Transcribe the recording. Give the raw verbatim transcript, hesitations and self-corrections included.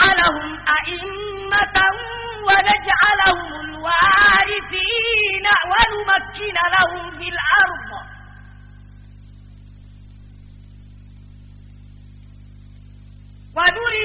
ونجعلهم أئمة ونجعلهم الوارثين ونمكن لهم في الأرض ونري